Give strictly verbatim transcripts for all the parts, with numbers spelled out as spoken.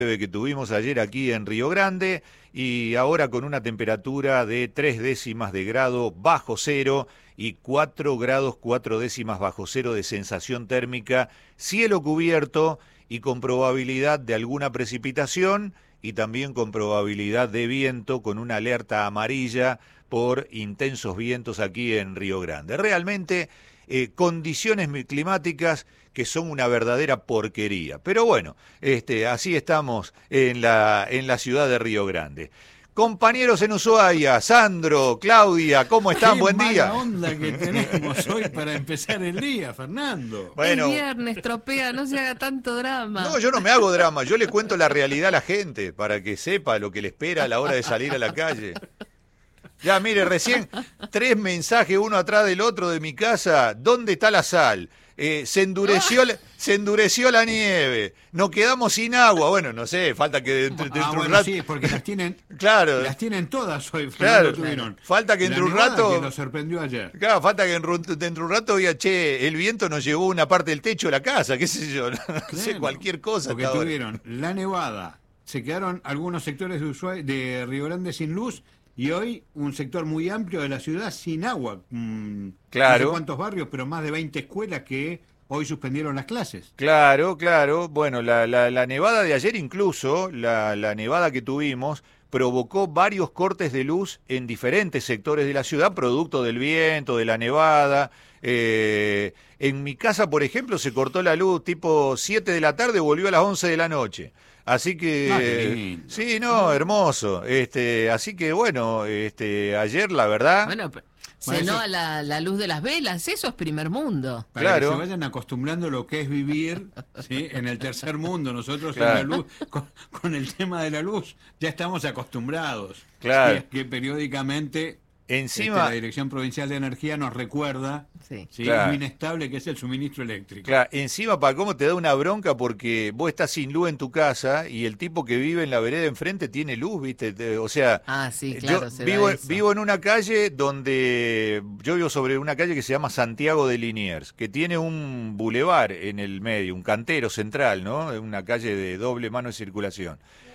que tuvimos ayer aquí en Río Grande y ahora con una temperatura de tres décimas de grado bajo cero y cuatro grados cuatro décimas bajo cero de sensación térmica, cielo cubierto y con probabilidad de alguna precipitación y también con probabilidad de viento, con una alerta amarilla por intensos vientos aquí en Río Grande. Realmente eh, condiciones climáticas que son una verdadera porquería. Pero bueno, este, así estamos en la, en la ciudad de Río Grande. Compañeros en Ushuaia, Sandro, Claudia, ¿cómo están? Qué Buen día. mala onda que tenemos hoy para empezar el día, Fernando. Bueno, es viernes, tropea, no se haga tanto drama. No, yo no me hago drama, yo le cuento la realidad a la gente para que sepa lo que le espera a la hora de salir a la calle. Ya, mire, recién tres mensajes uno atrás del otro de mi casa. ¿Dónde está la sal? Eh, se endureció, la- se endureció la nieve. Nos quedamos sin agua. Bueno, no sé, falta que dentro, dentro Ah, un bueno, rato. sí, porque las tienen, Claro, las tienen todas hoy, Claro, Fernando, tuvieron. falta que La entre un nevada rato- que nos sorprendió ayer. claro, falta que en ru- dentro de un rato diga, che, el viento nos llevó una parte del techo de la casa, qué sé yo, no sé, Claro, cualquier cosa. Porque hasta ahora. tuvieron la nevada, se quedaron algunos sectores de, Ushuaia, de Río Grande sin luz y hoy un sector muy amplio de la ciudad sin agua. Mm, Claro. No sé cuántos barrios, pero más de veinte escuelas que hoy suspendieron las clases. Claro, claro. Bueno, la, la, la nevada de ayer incluso, la, la nevada que tuvimos, provocó varios cortes de luz en diferentes sectores de la ciudad, producto del viento, de la nevada. Eh, en mi casa, por ejemplo, se cortó la luz tipo siete de la tarde, volvió a las once de la noche. Así que, Ah, qué lindo. sí, no, hermoso. Este, así que bueno, este, ayer la verdad. Bueno, pero Bueno, cenó eso- a la, la luz de las velas, eso es primer mundo. Para Claro. que se vayan acostumbrando a lo que es vivir, ¿sí?, en el tercer mundo. Nosotros Claro. en la luz, con, con el tema de la luz ya estamos acostumbrados. Claro. ¿Sí? Que periódicamente Encima, este, la Dirección Provincial de Energía nos recuerda, Sí. ¿sí?, Claro. lo inestable que es el suministro eléctrico. claro, encima, para cómo te da una bronca porque vos estás sin luz en tu casa y el tipo que vive en la vereda enfrente tiene luz, ¿viste? Te- O sea, Ah, sí, claro, yo se da vivo, eso. vivo en una calle donde, yo vivo sobre una calle que se llama Santiago de Liniers, que tiene un bulevar en el medio, un cantero central, ¿no? Una calle de doble mano de circulación.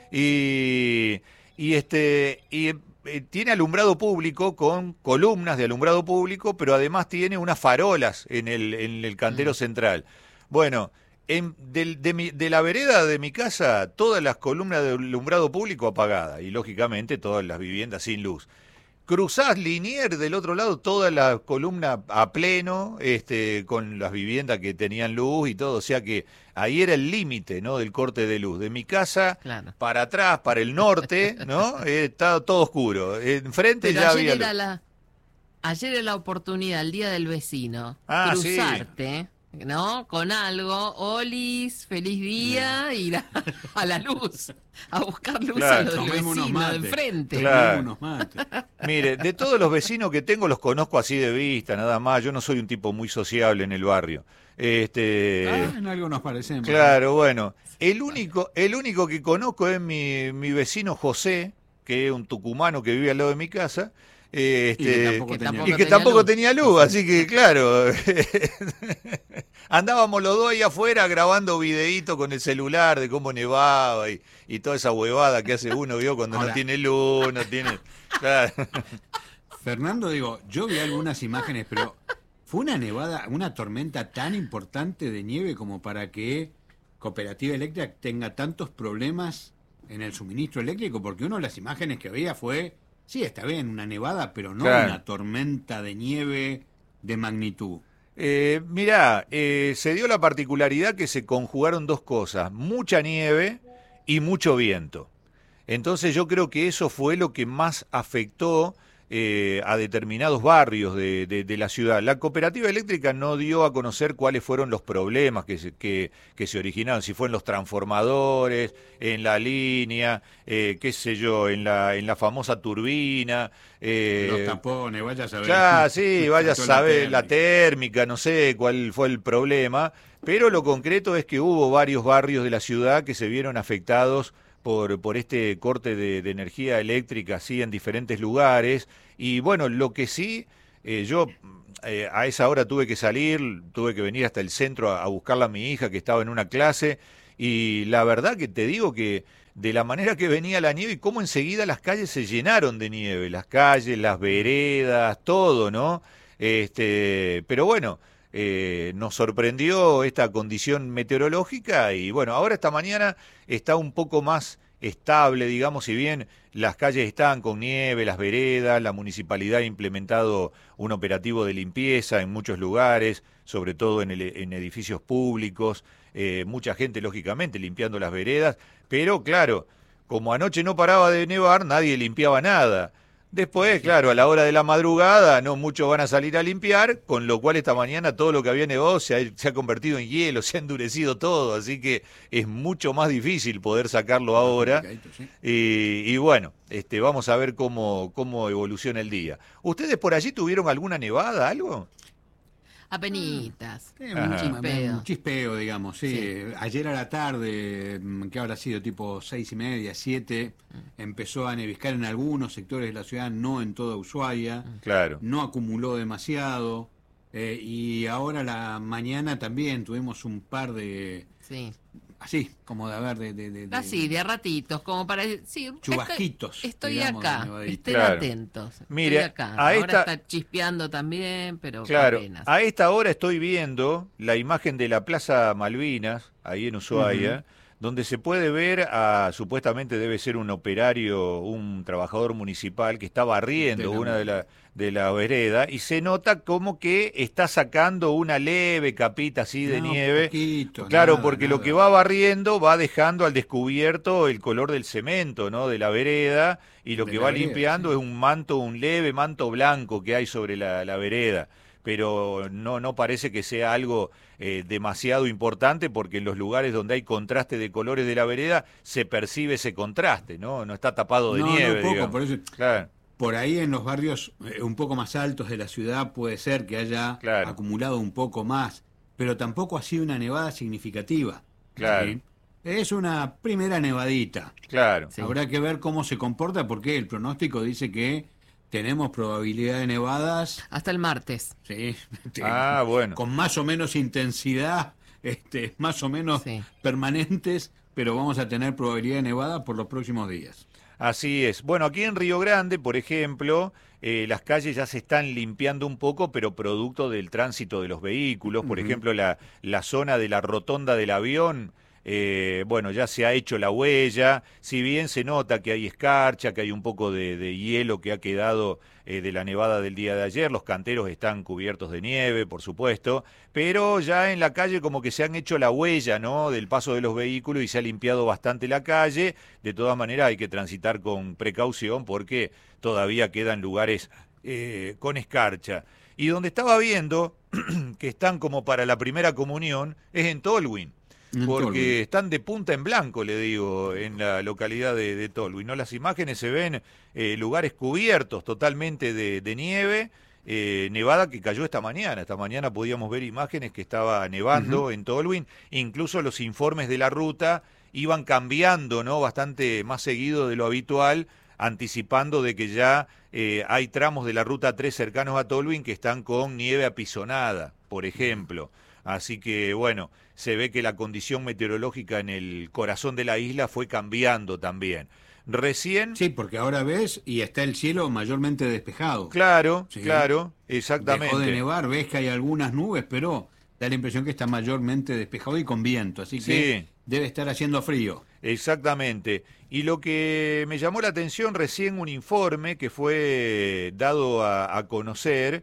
Y, y este, y eh, tiene alumbrado público con columnas de alumbrado público, pero además tiene unas farolas en el, en el cantero Mm. central. Bueno, en- del- de, mi- de la vereda de mi casa, todas las columnas de alumbrado público apagadas y lógicamente todas las viviendas sin luz. Cruzás Liniers del otro lado, toda la columna a pleno, este, con las viviendas que tenían luz y todo, o sea que ahí era el límite, ¿no?, del corte de luz. De mi casa Claro. para atrás, para el norte, ¿no? Eh, estaba todo oscuro. Enfrente Pero ya ayer había era luz. la ayer era la oportunidad, el día del vecino, Ah, sí. cruzarte, ¿no? Con algo, olis, feliz día, ir a, a la luz, a buscar luz Claro. a lo del Tomemos unos vecino de mates. enfrente. Claro. Unos mates. Mire, de todos los vecinos que tengo los conozco así de vista, nada más. Yo no soy un tipo muy sociable en el barrio. Este, Ah, en algo nos parecemos. claro, bueno, el único, el único que conozco es mi, mi vecino José, que es un tucumano que vive al lado de mi casa. eh, Y que Este, tampoco Que tenía tampoco y que tenía tampoco luz. tenía luz, así que claro, andábamos los dos ahí afuera grabando videitos con el celular de cómo nevaba y, y toda esa huevada que hace uno, vio, cuando no Ahora- tiene luz, no tiene... Claro. Fernando, digo, yo vi algunas imágenes, pero ¿fue una nevada, una tormenta tan importante de nieve como para que Cooperativa Eléctrica tenga tantos problemas en el suministro eléctrico? Porque uno de las imágenes que veía fue, sí, está bien, una nevada, pero no Claro. una tormenta de nieve de magnitud. Eh, mirá, eh, se dio la particularidad que se conjugaron dos cosas, mucha nieve y mucho viento. Entonces yo creo que eso fue lo que más afectó eh, a determinados barrios de, de- de la ciudad. La cooperativa eléctrica no dio a conocer cuáles fueron los problemas que se, que, que se originaron, si fue en los transformadores, en la línea, eh, qué sé yo, en la, en la famosa turbina. eh, Los tapones, vaya a saber. ya, sí, vaya a Toda la saber la térmica. térmica, no sé cuál fue el problema, pero lo concreto es que hubo varios barrios de la ciudad que se vieron afectados por, por este corte de, de energía eléctrica, así en diferentes lugares. Y bueno, lo que sí, eh, yo eh, a esa hora tuve que salir, tuve que venir hasta el centro a, a buscarla a mi hija que estaba en una clase. y la verdad que te digo que de la manera que venía la nieve y cómo enseguida las calles se llenaron de nieve, las calles, las veredas, todo, ¿no? Este, pero bueno, eh, nos sorprendió esta condición meteorológica y bueno, ahora esta mañana está un poco más estable, digamos, si bien las calles están con nieve, las veredas, la municipalidad ha implementado un operativo de limpieza en muchos lugares, sobre todo en, el, en edificios públicos, eh, mucha gente lógicamente limpiando las veredas, pero claro, como anoche no paraba de nevar, nadie limpiaba nada. Después, claro, a la hora de la madrugada no muchos van a salir a limpiar, con lo cual esta mañana todo lo que había nevado se ha, se ha convertido en hielo, se ha endurecido todo, así que es mucho más difícil poder sacarlo ahora. Y, y bueno, este, vamos a ver cómo, cómo evoluciona el día. ¿Ustedes por allí tuvieron alguna nevada, algo? Apenitas. Eh, un, un chispeo. un chispeo, digamos, sí. sí. Ayer a la tarde, que habrá sido tipo seis y media, siete, mm. empezó a neviscar en algunos sectores de la ciudad, no en toda Ushuaia. Claro. No acumuló demasiado. Eh, y ahora a la mañana también tuvimos un par de... Sí. Así, como de haber de... de, de Así, de a ratitos, como para decir... Chubasquitos. Estoy digamos, acá, estén claro. atentos. Estoy Mire, acá. A Ahora esta... está chispeando también, pero claro, apenas. A esta hora estoy viendo la imagen de la Plaza Malvinas, ahí en Ushuaia, uh-huh. donde se puede ver a, supuestamente debe ser un operario, un trabajador municipal que está barriendo de una de la, de la vereda, y se nota como que está sacando una leve capita así de no, nieve. Poquito, claro, nada, porque nada. lo que va barriendo va dejando al descubierto el color del cemento, ¿no? De la vereda, y lo de que va vereda, limpiando sí. es un manto, un leve manto blanco que hay sobre la, la vereda. Pero no, no parece que sea algo eh, demasiado importante, porque en los lugares donde hay contraste de colores de la vereda se percibe ese contraste, ¿no? No está tapado de no, nieve, no, poco, digamos. por eso... Claro. Por ahí en los barrios eh, un poco más altos de la ciudad puede ser que haya claro. acumulado un poco más, pero tampoco ha sido una nevada significativa. Claro. ¿Sí? Es una primera nevadita. Claro. Sí. Habrá que ver cómo se comporta, porque el pronóstico dice que tenemos probabilidad de nevadas... Hasta el martes. Sí. Ah, bueno. Con más o menos intensidad, este, más o menos sí. permanentes, pero vamos a tener probabilidad de nevada por los próximos días. Así es. Bueno, aquí en Río Grande, por ejemplo, eh, las calles ya se están limpiando un poco, pero producto del tránsito de los vehículos. Por uh-huh. ejemplo, la, la zona de la rotonda del avión, eh, bueno, ya se ha hecho la huella. Si bien se nota que hay escarcha, que hay un poco de, de hielo que ha quedado eh, de la nevada del día de ayer, los canteros están cubiertos de nieve, por supuesto, pero ya en la calle como que se han hecho la huella, ¿no?, del paso de los vehículos y se ha limpiado bastante la calle. De todas maneras hay que transitar con precaución porque todavía quedan lugares eh, con escarcha. Y donde estaba viendo que están como para la primera comunión es en Tolwyn. Porque están de punta en blanco, le digo, en la localidad de, de Tolwyn, ¿no? Las imágenes se ven eh, lugares cubiertos totalmente de, de nieve, eh, nevada que cayó esta mañana. Esta mañana podíamos ver imágenes que estaba nevando uh-huh. en Tolwyn. Incluso los informes de la ruta iban cambiando, ¿no?, bastante más seguido de lo habitual, anticipando de que ya eh, hay tramos de la ruta tres cercanos a Tolwyn que están con nieve apisonada, por ejemplo. Así que, bueno, se ve que la condición meteorológica en el corazón de la isla fue cambiando también. Recién... Sí, porque ahora ves y está el cielo mayormente despejado. Claro, ¿sí? claro, exactamente. Dejó de nevar, ves que hay algunas nubes, pero da la impresión que está mayormente despejado y con viento, así que sí. debe estar haciendo frío. Exactamente. Y lo que me llamó la atención recién, un informe que fue dado a, a conocer...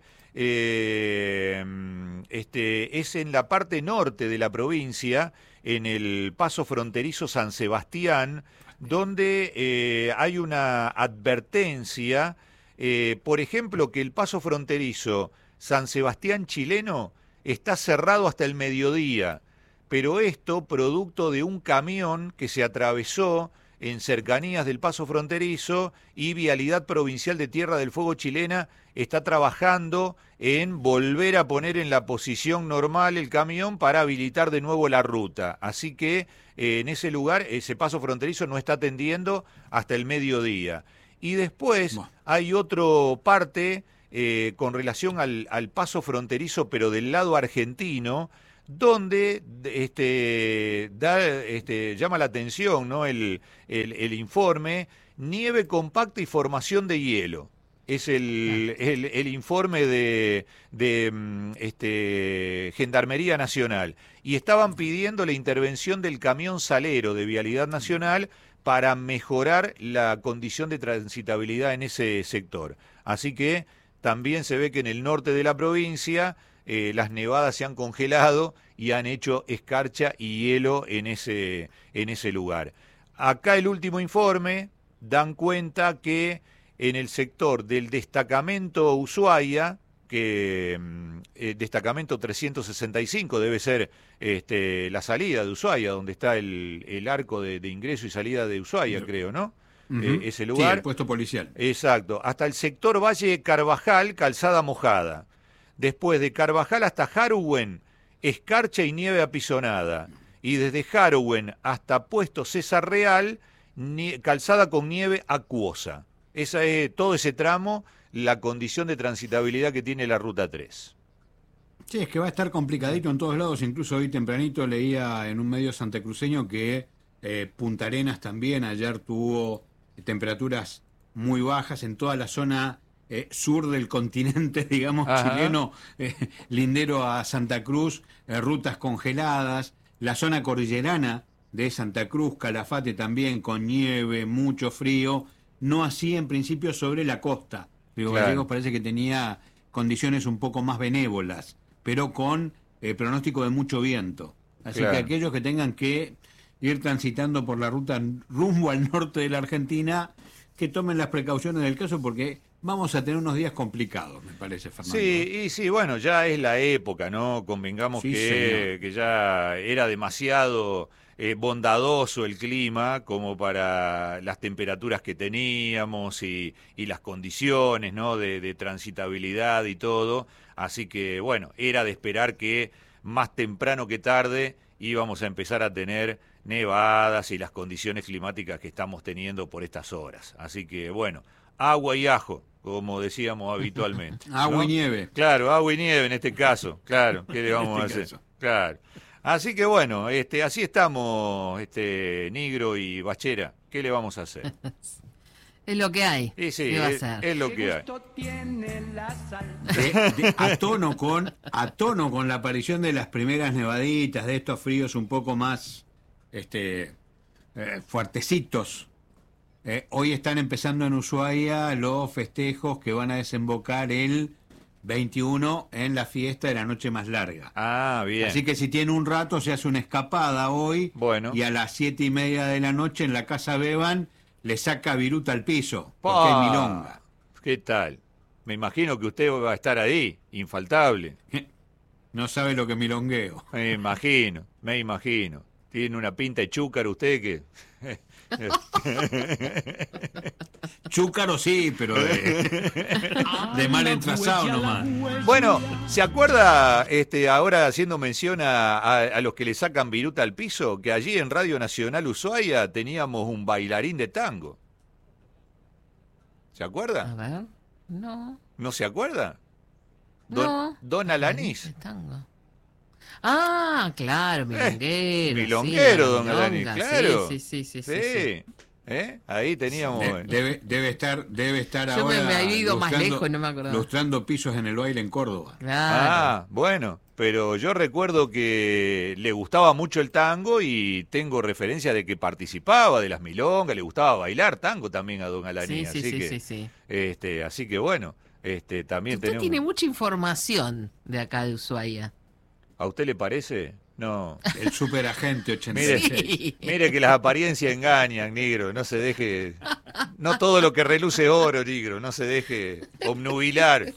Eh, este, es en la parte norte de la provincia, en el paso fronterizo San Sebastián, donde eh, hay una advertencia, eh, por ejemplo, que el paso fronterizo San Sebastián chileno está cerrado hasta el mediodía, pero esto producto de un camión que se atravesó en cercanías del paso fronterizo, y Vialidad Provincial de Tierra del Fuego chilena está trabajando en volver a poner en la posición normal el camión para habilitar de nuevo la ruta. Así que eh, en ese lugar ese paso fronterizo no está atendiendo hasta el mediodía. Y después bueno. hay otro parte eh, con relación al, al paso fronterizo, pero del lado argentino, donde este, da, este, llama la atención, ¿no? el, el, el informe, nieve compacta y formación de hielo. Es el, el, el informe de, de este, Gendarmería Nacional. Y estaban pidiendo la intervención del camión salero de Vialidad Nacional para mejorar la condición de transitabilidad en ese sector. Así que también se ve que en el norte de la provincia eh, las nevadas se han congelado y han hecho escarcha y hielo en ese, en ese lugar. Acá el último informe dan cuenta que en el sector del destacamento Ushuaia, que eh, destacamento trescientos sesenta y cinco debe ser este, la salida de Ushuaia, donde está el, el arco de, de ingreso y salida de Ushuaia, no. creo, ¿no? Uh-huh. eh, ese lugar. Sí, el puesto policial. Exacto, hasta el sector Valle Carvajal, calzada mojada. Después de Carvajal hasta Jarugüen, escarcha y nieve apisonada. Y desde Jarugüen hasta puesto César Real, nie- calzada con nieve acuosa. Esa es todo ese tramo, la condición de transitabilidad que tiene la Ruta tres. Sí, es que va a estar complicadito en todos lados. Incluso hoy tempranito leía en un medio santacruceño que eh, Punta Arenas también ayer tuvo temperaturas muy bajas en toda la zona eh, sur del continente, digamos, Ajá. chileno, eh, lindero a Santa Cruz, eh, rutas congeladas, la zona cordillerana de Santa Cruz, Calafate también con nieve, mucho frío, no así en principio sobre la costa. Río claro. Gallegos parece que tenía condiciones un poco más benévolas, pero con eh, pronóstico de mucho viento. Así claro. que aquellos que tengan que ir transitando por la ruta rumbo al norte de la Argentina, que tomen las precauciones del caso, porque vamos a tener unos días complicados, me parece, Fernando. Sí, y sí, bueno, ya es la época, ¿no? Convengamos sí, que, que ya era demasiado eh, bondadoso el clima como para las temperaturas que teníamos y, y las condiciones, ¿no? De, de transitabilidad y todo. Así que, bueno, era de esperar que más temprano que tarde íbamos a empezar a tener nevadas y las condiciones climáticas que estamos teniendo por estas horas. Así que, bueno, agua y ajo, como decíamos habitualmente. Agua ¿no? y nieve. Claro, agua y nieve en este caso, claro. ¿Qué le vamos este a hacer? Caso. Claro. Así que, bueno, este, así estamos, este, Nigro y Bachera. ¿Qué le vamos a hacer? Es lo que hay. Sí, sí, ¿Qué va a es, ser? es lo que hay. De, de, a, tono con, a tono con la aparición de las primeras nevaditas, de estos fríos un poco más este, eh, fuertecitos. Eh, hoy están empezando en Ushuaia los festejos que van a desembocar el veintiuno en la fiesta de la noche más larga. Ah, bien. Así que si tiene un rato se hace una escapada hoy. Bueno. Y a las siete y media de la noche en la Casa Beban le saca viruta al piso, porque hay milonga. ¿Qué tal? Me imagino que usted va a estar ahí, infaltable. No sabe lo que milongueo. Me imagino, me imagino. Tiene una pinta de chúcaro usted que... Chúcaro sí, pero de, de mal entrasado nomás. Bueno, ¿se acuerda, este, ahora haciendo mención a, a, a los que le sacan viruta al piso, que allí en Radio Nacional Ushuaia teníamos un bailarín de tango? ¿Se acuerda? A ver, no. ¿No se acuerda? Don, no. Don Alanís. De tango. Ah, claro, milonguero. Eh, milonguero, sí, don Alanís, claro. Sí, sí, sí, sí. sí, sí. sí. ¿Eh? Ahí teníamos... De, debe, debe estar, debe estar Yo ahora... Yo me había ido más lejos, no me acuerdo. Lustrando pisos en el baile en Córdoba. Claro. Ah, bueno, pero yo recuerdo que le gustaba mucho el tango y tengo referencia de que participaba de las milongas, le gustaba bailar tango también a don Alanís. Sí, sí, así sí, que, sí, sí. Este, así que bueno, este, también Usted tenemos... tiene mucha información de acá de Ushuaia. ¿A usted le parece? No. El superagente ochenta y seis. Mire, sí. mire que las apariencias engañan, Negro. No se deje... No todo lo que reluce oro, Negro. No se deje obnubilar.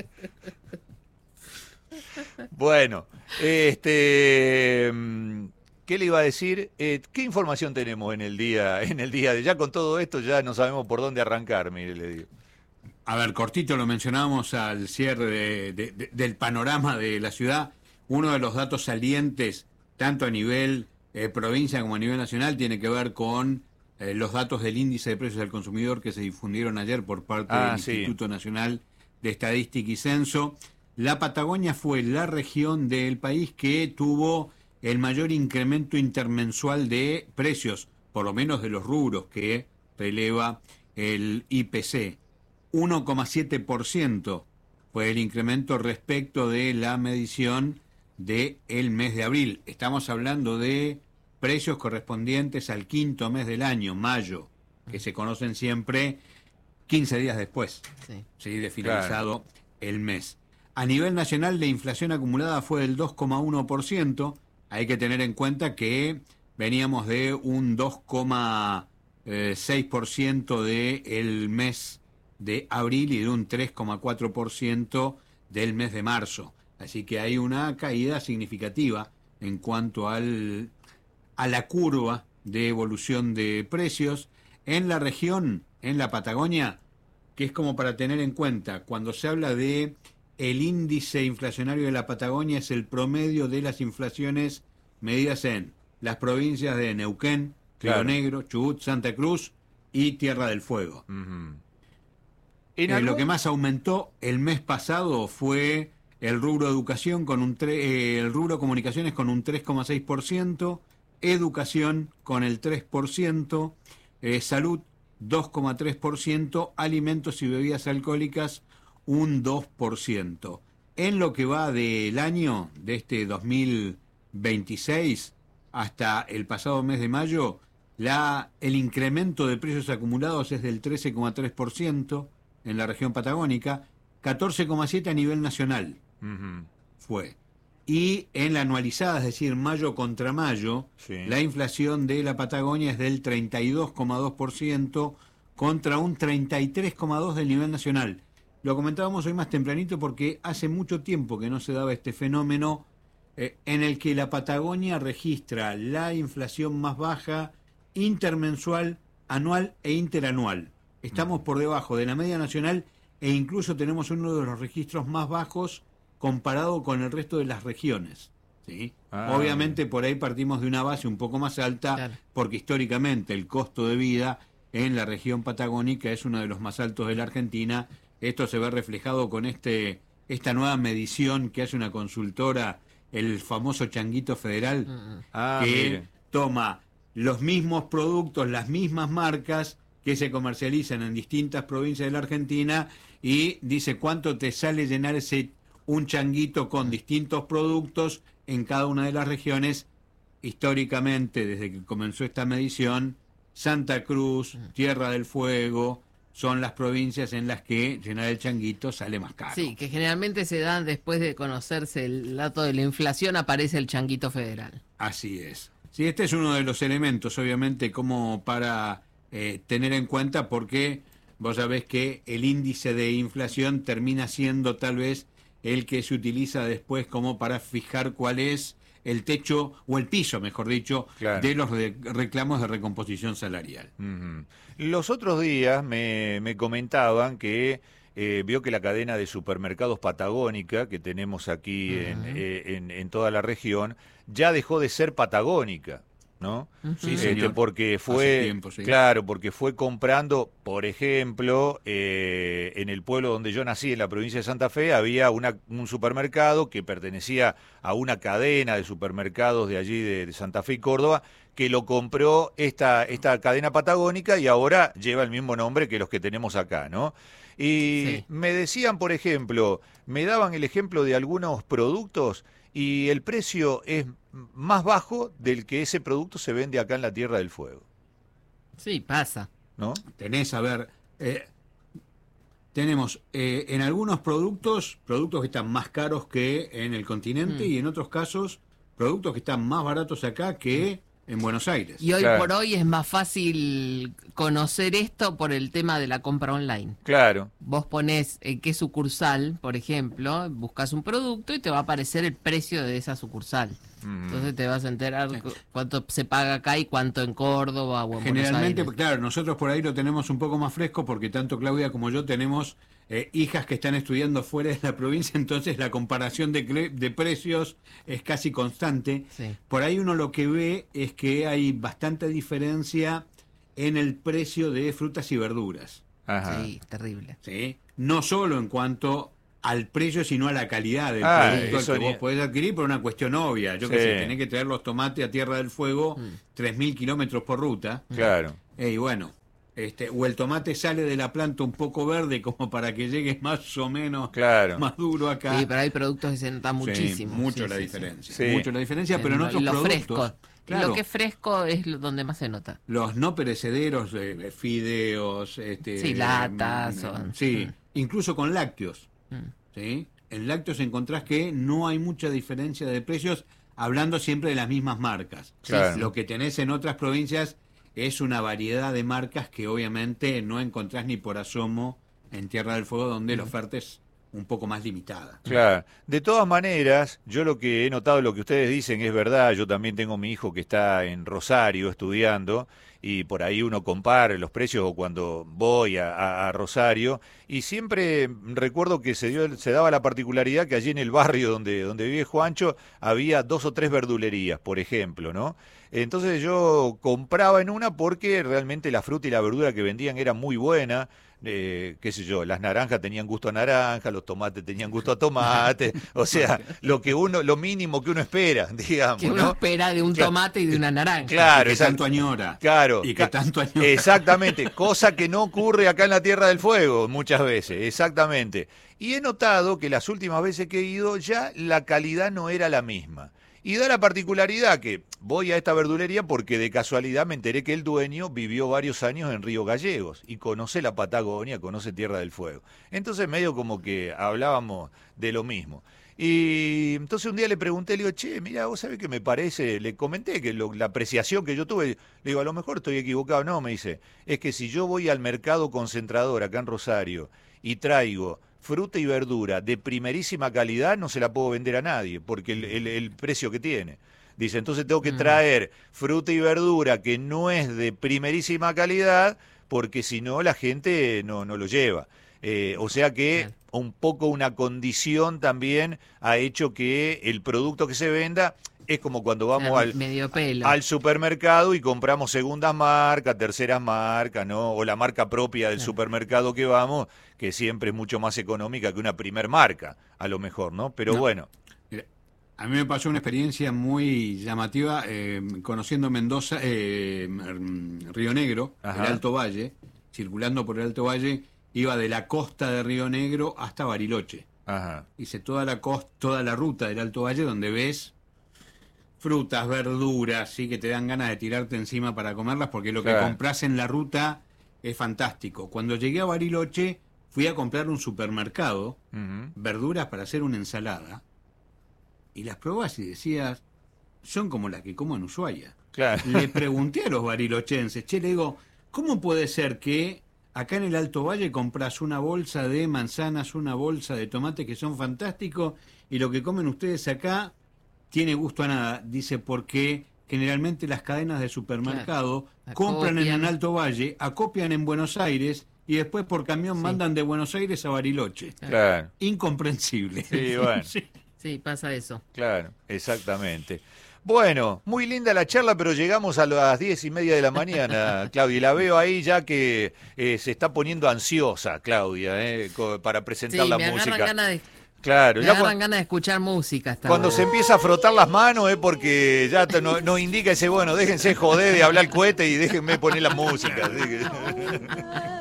Bueno, este... ¿qué le iba a decir? Eh, ¿Qué información tenemos en el día en el día de... Ya con todo esto ya no sabemos por dónde arrancar, mire, le digo. A ver, cortito lo mencionábamos al cierre de, de, de, del panorama de la ciudad. Uno de los datos salientes, tanto a nivel eh, provincia como a nivel nacional, tiene que ver con eh, los datos del índice de precios al consumidor que se difundieron ayer por parte ah, del sí. Instituto Nacional de Estadística y Censo. la Patagonia fue la región del país que tuvo el mayor incremento intermensual de precios, por lo menos de los rubros que releva el I P C. uno coma siete por ciento fue el incremento respecto de la medición del mes de abril. Estamos hablando de precios correspondientes al quinto mes del año, mayo, que se conocen siempre quince días después, Sí. ¿sí? De finalizado claro. el mes. A nivel nacional, la inflación acumulada fue del dos coma uno por ciento. Hay que tener en cuenta que veníamos de un dos coma seis por ciento del mes de abril y de un tres coma cuatro por ciento del mes de marzo. Así que hay una caída significativa en cuanto al, a la curva de evolución de precios. En la región, en la Patagonia, que es como para tener en cuenta, cuando se habla de el índice inflacionario de la Patagonia, es el promedio de las inflaciones medidas en las provincias de Neuquén, Río claro. Negro, Chubut, Santa Cruz y Tierra del Fuego. Uh-huh. Eh, algún... Lo que más aumentó el mes pasado fue el rubro educación con un tre- eh, el rubro comunicaciones con un tres coma seis por ciento, educación con el tres por ciento, eh, salud dos coma tres por ciento, alimentos y bebidas alcohólicas un dos por ciento. En lo que va del año, de este dos mil veintiséis hasta el pasado mes de mayo, la, el incremento de precios acumulados es del trece coma tres por ciento en la región patagónica, catorce coma siete por ciento a nivel nacional. Uh-huh. Fue. Y en la anualizada, es decir, mayo contra mayo, sí. la inflación de la Patagonia es del treinta y dos coma dos por ciento contra un treinta y tres coma dos por ciento del nivel nacional. Lo comentábamos hoy más tempranito porque hace mucho tiempo que no se daba este fenómeno eh, en el que la Patagonia registra la inflación más baja intermensual, anual e interanual. Estamos por debajo de la media nacional e incluso tenemos uno de los registros más bajos comparado con el resto de las regiones, ¿sí? Ah, Obviamente por ahí partimos de una base un poco más alta, claro. porque históricamente el costo de vida en la región patagónica es uno de los más altos de la Argentina. Esto se ve reflejado con este esta nueva medición que hace una consultora, el famoso Changuito Federal, uh-huh. ah, que mire. toma los mismos productos, las mismas marcas que se comercializan en distintas provincias de la Argentina y dice cuánto te sale llenar ese un changuito con distintos productos en cada una de las regiones. Históricamente, desde que comenzó esta medición, Santa Cruz, Tierra del Fuego, son las provincias en las que llenar el changuito sale más caro. Sí, que generalmente se dan después de conocerse el dato de la inflación, aparece el Changuito Federal. Así es. Sí, este es uno de los elementos, obviamente, como para eh, tener en cuenta, porque vos sabés que el índice de inflación termina siendo tal vez el que se utiliza después como para fijar cuál es el techo, o el piso, mejor dicho, claro. de los de reclamos de recomposición salarial. Uh-huh. Los otros días me, me comentaban que eh, vio que la cadena de supermercados Patagónica, que tenemos aquí uh-huh. en, eh, en, en toda la región, ya dejó de ser patagónica, ¿no? Uh-huh. Sí, este, señor. Porque fue, Hace tiempo, sí. claro, porque fue comprando, por ejemplo, eh, en el pueblo donde yo nací, en la provincia de Santa Fe, había una, un supermercado que pertenecía a una cadena de supermercados de allí, de, de Santa Fe y Córdoba, que lo compró esta, esta cadena patagónica y ahora lleva el mismo nombre que los que tenemos acá, ¿no? Y sí. me decían, por ejemplo, me daban el ejemplo de algunos productos y el precio es más bajo del que ese producto se vende acá en la Tierra del Fuego. Sí, pasa. ¿No? Tenés, a ver, eh, tenemos eh, en algunos productos, productos que están más caros que en el continente mm. y en otros casos, productos que están más baratos acá que en Buenos Aires. Y hoy claro. por hoy es más fácil conocer esto por el tema de la compra online. Claro. Vos ponés en qué sucursal, por ejemplo, buscas un producto y te va a aparecer el precio de esa sucursal. Mm. Entonces te vas a enterar sí. cuánto se paga acá y cuánto en Córdoba o en Generalmente, Buenos Aires. Claro, nosotros por ahí lo tenemos un poco más fresco porque tanto Claudia como yo tenemos eh, hijas que están estudiando fuera de la provincia, entonces la comparación de, de precios es casi constante. Sí. Por ahí uno lo que ve es que hay bastante diferencia en el precio de frutas y verduras. Ajá. Sí, terrible. ¿Sí? No solo en cuanto al precio, sino a la calidad del Ah, producto eso que ni- vos podés adquirir por una cuestión obvia. Yo Sí. que sé, tenés que traer los tomates a Tierra del Fuego, Mm. tres mil kilómetros por ruta. Claro. Eh, y bueno, este, o el tomate sale de la planta un poco verde como para que llegue más o menos Claro. maduro acá. Sí, pero hay productos que se notan Sí, muchísimo. mucho Sí, la sí, diferencia. sí. Mucho la diferencia, sí. pero en lo, otros lo productos. fresco. Claro, Lo que es fresco es lo- donde más se nota. los no perecederos, eh, fideos, este, Sí, latas, mm, son- sí, mm. incluso con lácteos. Mm. ¿Sí? En lácteos encontrás que no hay mucha diferencia de precios, hablando siempre de las mismas marcas. Claro. Lo que tenés en otras provincias es una variedad de marcas que obviamente no encontrás ni por asomo en Tierra del Fuego, donde la oferta es un poco más limitada. Claro. De todas maneras, yo lo que he notado, lo que ustedes dicen es verdad. Yo también tengo mi hijo que está en Rosario estudiando y por ahí uno compara los precios o cuando voy a, a- a Rosario y siempre recuerdo que se dio, se daba la particularidad que allí en el barrio donde, donde vive Juancho había dos o tres verdulerías, por ejemplo, ¿no? Entonces yo compraba en una porque realmente la fruta y la verdura que vendían era muy buena. Eh, qué sé yo, las naranjas tenían gusto a naranja, los tomates tenían gusto a tomate, o sea, lo que uno, lo mínimo que uno espera, digamos, Que uno ¿no? espera de un Claro. tomate y de una naranja. Claro, Y que exacto. tanto añora. Claro. Y que ca- tanto añora. Exactamente, cosa que no ocurre acá en la Tierra del Fuego muchas veces, exactamente. Y he notado que las últimas veces que he ido ya la calidad no era la misma. Y da la particularidad que voy a esta verdulería porque de casualidad me enteré que el dueño vivió varios años en Río Gallegos y conoce la Patagonia, conoce Tierra del Fuego. Entonces medio como que hablábamos de lo mismo. Y entonces un día le pregunté, le digo, che, mira, vos sabés que me parece, le comenté que lo- la apreciación que yo tuve, le digo, a lo mejor estoy equivocado. No, me dice, es que si yo voy al mercado concentrador acá en Rosario y traigo fruta y verdura de primerísima calidad, no se la puedo vender a nadie, porque el, el- el precio que tiene. Dice, entonces tengo que Mm. traer fruta y verdura que no es de primerísima calidad, porque si no la gente no, no lo lleva. Eh, o sea que Claro. un poco una condición también ha hecho que el producto que se venda es como cuando vamos Sea al, medio pelo. al supermercado y compramos segundas marcas, terceras marcas, ¿no? O la marca propia del Claro. supermercado que vamos, que siempre es mucho más económica que una primer marca, a lo mejor, ¿no? Pero No. bueno, Mira, a mí me pasó una experiencia muy llamativa eh, conociendo Mendoza, eh, mm, Río Negro, Ajá. el Alto Valle, circulando por el Alto Valle, iba de la costa de Río Negro hasta Bariloche. ajá, Hice toda la costa, toda la ruta del Alto Valle donde ves frutas, verduras, sí que te dan ganas de tirarte encima para comerlas porque lo Claro. que compras en la ruta es fantástico. Cuando llegué a Bariloche fui a comprar un supermercado, ujú, verduras para hacer una ensalada y las probás y decías, son como las que como en Ushuaia. claro. Le pregunté a los barilochenses, che, le digo, ¿cómo puede ser que acá en el Alto Valle compras una bolsa de manzanas, una bolsa de tomate que son fantásticos y lo que comen ustedes acá tiene gusto a nada? Dice, porque generalmente las cadenas de supermercado Claro. compran en Acopian. el Alto Valle, acopian en Buenos Aires y después por camión Sí. mandan de Buenos Aires a Bariloche. Claro, Incomprensible. Sí, bueno. Sí. Sí, pasa eso. claro, exactamente. Bueno, muy linda la charla, pero llegamos a las diez y media de la mañana, Claudia, y la veo ahí ya que eh, se está poniendo ansiosa, Claudia, eh, co- para presentar Sí, la me agarran música. ganas de, Claro, me ya agarran cu- ganas de escuchar música. Hasta cuando ahora. se empieza a frotar las manos es porque ya te- no- nos indica ese, bueno, déjense joder de hablar el cohete y déjenme poner la música. Así que-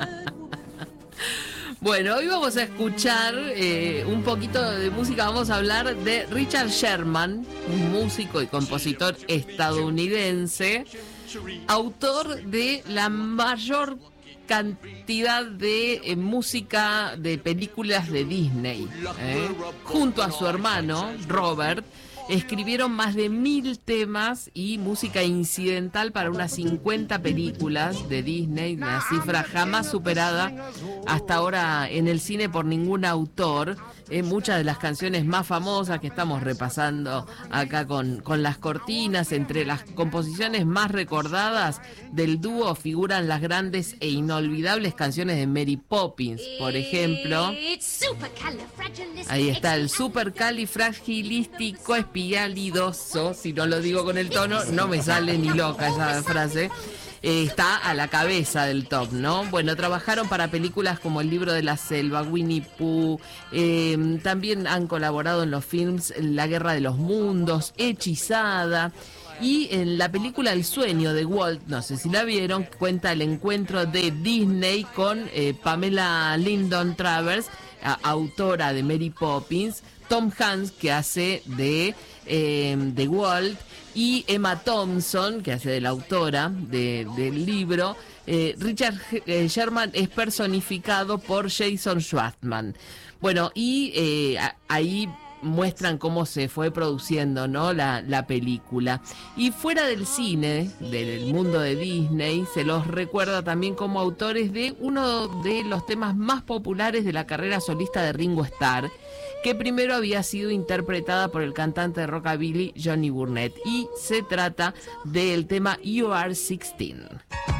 Bueno, hoy vamos a escuchar eh, un poquito de música. Vamos a hablar de Richard Sherman, un músico y compositor estadounidense, autor de la mayor cantidad de eh, música de películas de Disney. ¿eh? Junto a su hermano, Robert, escribieron más de mil temas y música incidental para unas cincuenta películas de Disney, una cifra jamás superada hasta ahora en el cine por ningún autor. Eh, muchas de las canciones más famosas que estamos repasando acá con, con las cortinas, entre las composiciones más recordadas del dúo figuran las grandes e inolvidables canciones de Mary Poppins, por ejemplo. Ahí está el supercalifragilístico espialidoso, si no lo digo con el tono, no me sale ni loca esa frase. eh, está a la cabeza del top, ¿no? Bueno, trabajaron para películas como El libro de la selva, Winnie Pooh, eh, también han colaborado en los films La guerra de los mundos, Hechizada. Y en la película El sueño de Walt, no sé si la vieron, cuenta el encuentro de Disney con eh, Pamela Lyndon Travers, a, autora de Mary Poppins, Tom Hanks, que hace de, eh, de Walt, y Emma Thompson, que hace de la autora de, del libro. Eh, Richard eh, Sherman es personificado por Jason Schwartzman. Bueno, y eh, a, ahí muestran cómo se fue produciendo, ¿no? la, la película. Y fuera del cine, del mundo de Disney, se los recuerda también como autores de uno de los temas más populares de la carrera solista de Ringo Starr, que primero había sido interpretada por el cantante de rockabilly Johnny Burnett, y se trata del tema You Are sixteen.